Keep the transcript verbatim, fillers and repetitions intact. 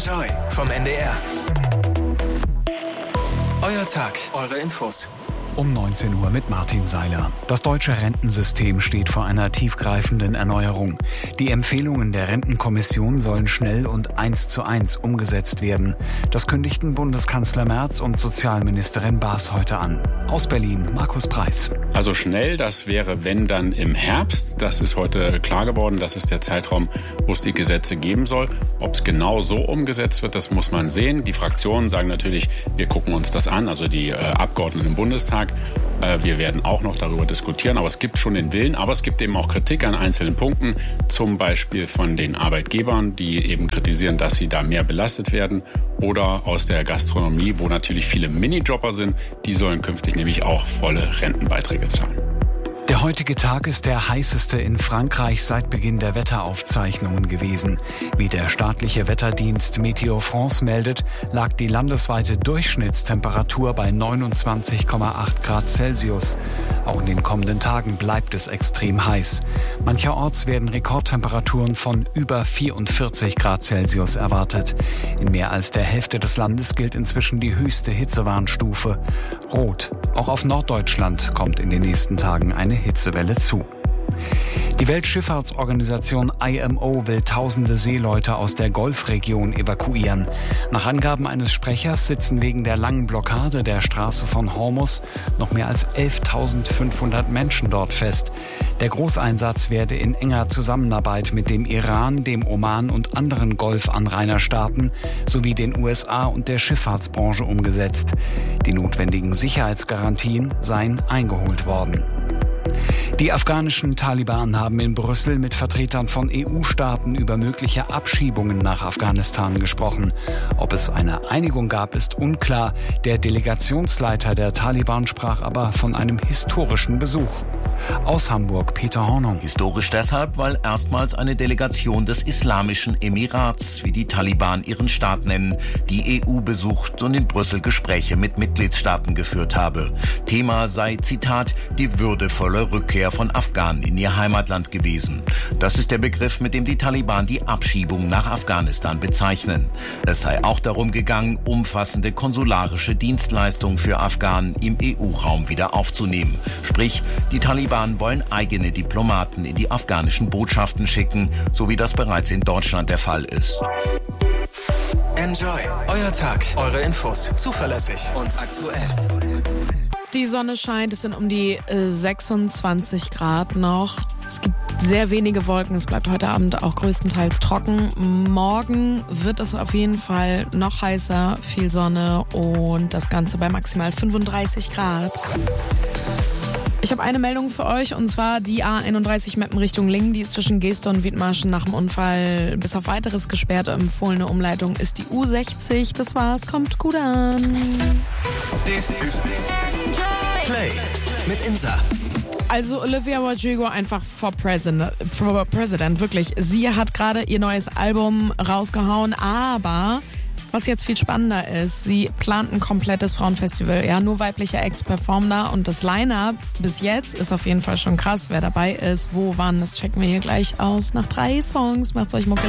Enjoy vom N D R. Euer Tag, eure Infos. Um neunzehn Uhr mit Martin Seiler. Das deutsche Rentensystem steht vor einer tiefgreifenden Erneuerung. Die Empfehlungen der Rentenkommission sollen schnell und eins zu eins umgesetzt werden. Das kündigten Bundeskanzler Merz und Sozialministerin Baas heute an. Aus Berlin, Markus Preis. Also schnell, das wäre, wenn dann im Herbst. Das ist heute klar geworden. Das ist der Zeitraum, wo es die Gesetze geben soll. Ob es genau so umgesetzt wird, das muss man sehen. Die Fraktionen sagen natürlich, wir gucken uns das an, also die äh, Abgeordneten im Bundestag. Wir werden auch noch darüber diskutieren, aber es gibt schon den Willen. Aber es gibt eben auch Kritik an einzelnen Punkten, zum Beispiel von den Arbeitgebern, die eben kritisieren, dass sie da mehr belastet werden. Oder aus der Gastronomie, wo natürlich viele Minijobber sind. Die sollen künftig nämlich auch volle Rentenbeiträge zahlen. Der heutige Tag ist der heißeste in Frankreich seit Beginn der Wetteraufzeichnungen gewesen. Wie der staatliche Wetterdienst Météo France meldet, lag die landesweite Durchschnittstemperatur bei neunundzwanzig Komma acht Grad Celsius. Auch in den kommenden Tagen bleibt es extrem heiß. Mancherorts werden Rekordtemperaturen von über vierundvierzig Grad Celsius erwartet. In mehr als der Hälfte des Landes gilt inzwischen die höchste Hitzewarnstufe. Rot. Auch auf Norddeutschland kommt in den nächsten Tagen eine Hitzewelle zu. Die Weltschifffahrtsorganisation I M O will tausende Seeleute aus der Golfregion evakuieren. Nach Angaben eines Sprechers sitzen wegen der langen Blockade der Straße von Hormuz noch mehr als elftausendfünfhundert Menschen dort fest. Der Großeinsatz werde in enger Zusammenarbeit mit dem Iran, dem Oman und anderen Golfanrainerstaaten sowie den U S A und der Schifffahrtsbranche umgesetzt. Die notwendigen Sicherheitsgarantien seien eingeholt worden. Die afghanischen Taliban haben in Brüssel mit Vertretern von E U-Staaten über mögliche Abschiebungen nach Afghanistan gesprochen. Ob es eine Einigung gab, ist unklar. Der Delegationsleiter der Taliban sprach aber von einem historischen Besuch. Aus Hamburg, Peter Hornung. Historisch deshalb, weil erstmals eine Delegation des Islamischen Emirats, wie die Taliban ihren Staat nennen, die E U besucht und in Brüssel Gespräche mit Mitgliedstaaten geführt habe. Thema sei, Zitat, die würdevolle Rückkehr von Afghanen in ihr Heimatland gewesen. Das ist der Begriff, mit dem die Taliban die Abschiebung nach Afghanistan bezeichnen. Es sei auch darum gegangen, umfassende konsularische Dienstleistungen für Afghanen im E U-Raum wieder aufzunehmen. Sprich, die Taliban wollen eigene Diplomaten in die afghanischen Botschaften schicken, so wie das bereits in Deutschland der Fall ist. Enjoy. Euer Tag, eure Infos. Zuverlässig und aktuell. Die Sonne scheint, es sind um die äh, sechsundzwanzig Grad noch. Es gibt sehr wenige Wolken, es bleibt heute Abend auch größtenteils trocken. Morgen wird es auf jeden Fall noch heißer, viel Sonne und das Ganze bei maximal fünfunddreißig Grad. Ich habe eine Meldung für euch und zwar die A einunddreißig Meppen Richtung Lingen. Die ist zwischen Geester und Wiedmarschen nach dem Unfall bis auf weiteres gesperrt. Empfohlene Umleitung ist die U sechzig. Das war's, kommt gut an. This is Play mit Insa. Also Olivia Rodrigo einfach for President, for President, wirklich. Sie hat gerade ihr neues Album rausgehauen, aber was jetzt viel spannender ist, sie plant ein komplettes Frauenfestival. Ja, nur weibliche Acts performen da und das Line-Up bis jetzt ist auf jeden Fall schon krass. Wer dabei ist, wo, wann, das checken wir hier gleich aus. Nach drei Songs macht's euch muckelig.